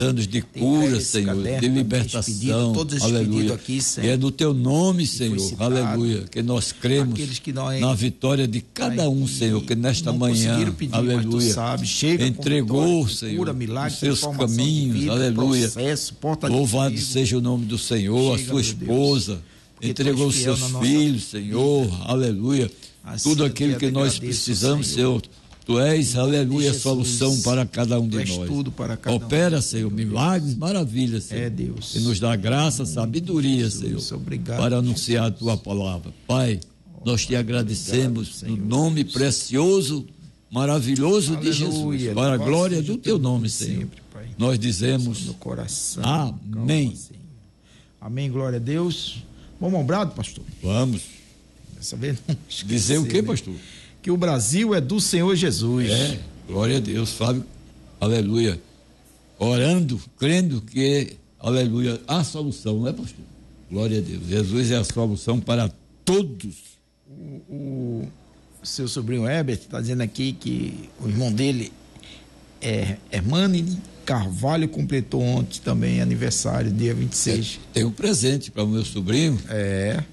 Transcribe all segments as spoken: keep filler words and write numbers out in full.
anos de cura, Senhor, de libertação, pedido, aleluia, aqui, e é do teu nome, Senhor, citado, aleluia, que nós cremos que nós, na vitória de cada um, Senhor, que nesta manhã, pedir, aleluia, sabe, chega entregou, Senhor, cura, milagre, os seus caminhos, vida, aleluia, processo, louvado seja o nome do Senhor, chega, a sua esposa, Deus, entregou os seus filhos, Senhor, vida, aleluia, assim, tudo aquilo que nós precisamos, Senhor. Tu és, aleluia, a solução para cada um de nós. Tudo para cada Opera, um. Senhor, milagres, maravilhas, Senhor. É, Deus. E nos dá graça, sabedoria, Jesus, Senhor, obrigado, para anunciar a tua palavra. Pai, nós te agradecemos obrigado, no nome precioso, maravilhoso aleluia, de Jesus, para a glória do teu nome, Senhor. Sempre, Pai. Nós dizemos no coração. Amém. Amém, glória a Deus. Vamos ao brado, pastor? Vamos. Dessa vez não esquecer, dizer o que, pastor? Que o Brasil é do Senhor Jesus. É, glória a Deus, Fábio, aleluia, orando, crendo que, aleluia, a solução, não é, pastor? Glória a Deus, Jesus é a solução para todos. O, o seu sobrinho Herbert está dizendo aqui que o irmão dele, é, Hermane Carvalho, completou ontem também aniversário, dia vinte e seis. É, tem um presente para o meu sobrinho. É.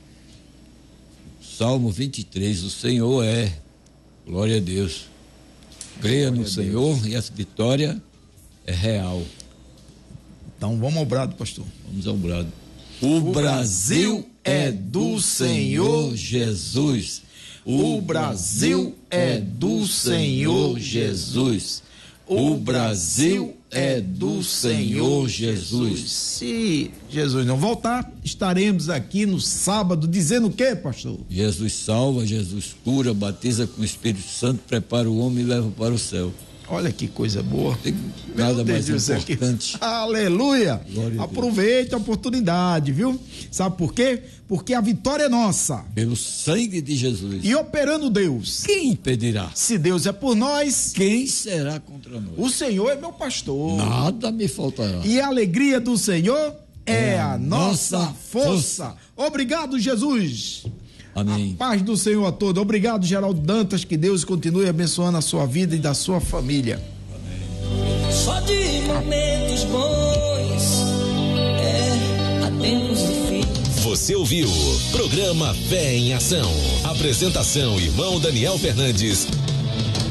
Salmo vinte e três, o Senhor é. Glória a Deus. Creia no Senhor e essa vitória é real. Então vamos ao brado, pastor. Vamos ao brado. O, o Brasil é do Senhor Jesus. O Brasil é do Senhor Jesus. O Brasil é do Senhor Jesus. Se Jesus não voltar, estaremos aqui no sábado dizendo o quê, pastor? Jesus salva, Jesus cura, batiza com o Espírito Santo, prepara o homem e leva para o céu. Olha que coisa boa. Tem nada mais importante. Aqui. Aleluia. Aproveite a oportunidade, viu? Sabe por quê? Porque a vitória é nossa. Pelo sangue de Jesus. E operando Deus. Quem impedirá? Se Deus é por nós, quem será contra nós? O Senhor é meu pastor. Nada me faltará. E a alegria do Senhor é, é a nossa força. força. Obrigado, Jesus. Amém. A paz do Senhor a todos. Obrigado, Geraldo Dantas, que Deus continue abençoando a sua vida e da sua família. Amém. Só de momentos bons, é, há tempos difíceis. Você ouviu Programa Fé em Ação. Apresentação, irmão Daniel Fernandes